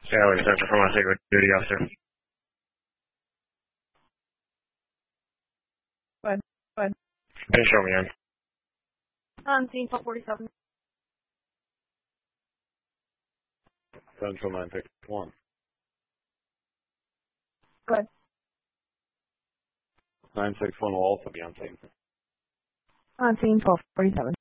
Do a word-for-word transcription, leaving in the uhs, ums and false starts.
Charlie, Central for my secret duty officer. Go ahead. Go ahead. Can you show me in? On scene twelve forty-seven. Central nine six one. Go ahead. nine six one will also be on scene. On scene twelve forty-seven.